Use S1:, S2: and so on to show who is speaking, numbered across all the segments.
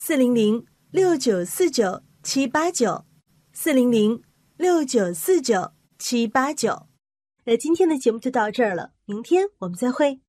S1: ，4006949，4006949。那今天的节目就到这儿了，明天我们再会。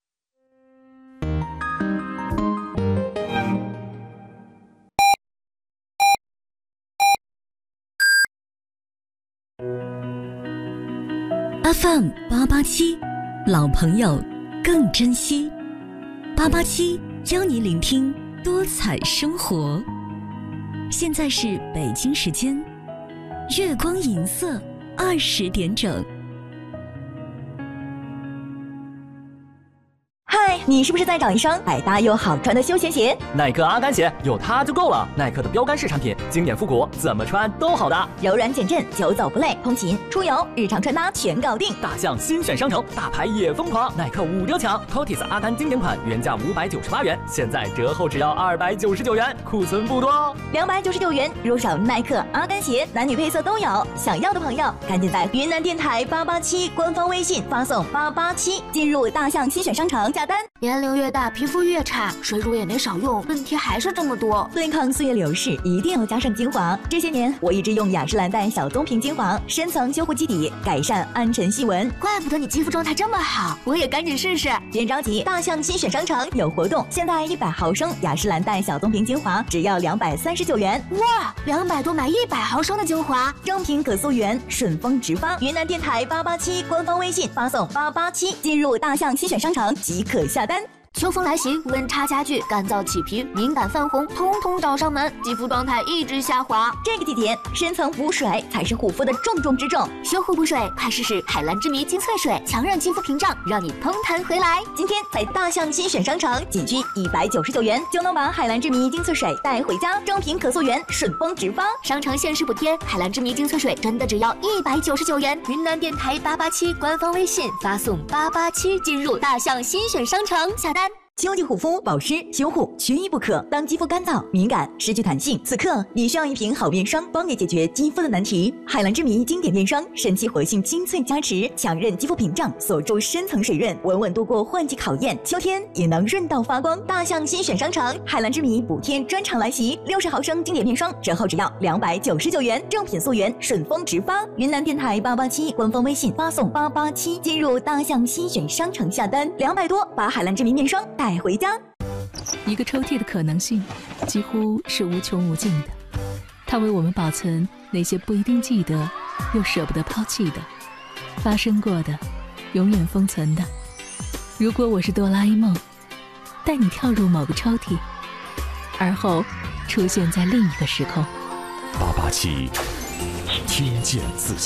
S2: FM 887，老朋友更珍惜。887邀你聆听多彩生活。现在是北京时间月光银色20点整。
S3: 嗨，你是不是在找一双百搭又好穿的休闲鞋？
S4: 耐克阿甘鞋有它就够了。耐克的标杆式产品，经典复古，怎么穿都好搭，
S3: 柔软减震，久走不累，通勤、出游、日常穿搭全搞定。
S4: 大象新选商城，大牌也疯狂，耐克5折抢 ，Cotis 阿甘经典款原价598元，现在折后只要299元，库存不多哦。
S3: 299元入手耐克阿甘鞋，男女配色都有。想要的朋友，赶紧在云南电台887官方微信发送887，进入大象新选商城下单。
S5: 年龄越大，皮肤越差，水乳也没少用，问题还是这么多。
S3: 对抗岁月流逝，一定要加上精华。这些年，我一直用雅诗兰黛小棕瓶精华，深层修护基底，改善暗沉细纹。
S5: 怪不得你肌肤状态这么好，我也赶紧试试。
S3: 别着急，大象新选商城有活动，现在100毫升雅诗兰黛小棕瓶精华只要239元。
S5: 哇，200多买100毫升的精华，
S3: 正品可溯源，顺丰直发。云南电台887官方微信发送887，进入大象新选商城即可下单。
S5: 秋风来袭，温差加剧，干燥起皮，敏感泛红，统统找上门，肌肤状态一直下滑。
S3: 这个季节，深层补水才是护肤的重中之重。
S5: 修护补水，快试试海蓝之谜精粹水，强韧肌肤屏障，让你嘭弹回来。
S3: 今天在大象新选商城，仅需199元就能把海蓝之谜精粹水带回家，正品可溯源，顺丰直发。
S5: 商城限时补贴，海蓝之谜精粹水真的只要199元。云南电台887官方微信发送887，进入大象新选商城下单。
S3: 秋季护肤保湿修护缺一不可。当肌肤干燥敏感失去弹性，此刻你需要一瓶好面霜，帮你解决肌肤的难题。海蓝之谜经典面霜，神奇活性精粹加持，强韧肌肤屏障，锁住深层水润，稳稳度过换季考验，秋天也能润到发光。大象新选商城，海蓝之谜补贴专场来袭，60毫升经典面霜折后只要299元，正品溯源，顺丰直发。云南电台887官方微信发送887，进入大象新选商城下单，200多把海蓝之谜面霜带回家。
S6: 一个抽屉的可能性几乎是无穷无尽的，它为我们保存那些不一定记得又舍不得抛弃的，发生过的，永远封存的。如果我是哆啦 A 梦，带你跳入某个抽屉，而后出现在另一个时空。
S7: 887，听见自己。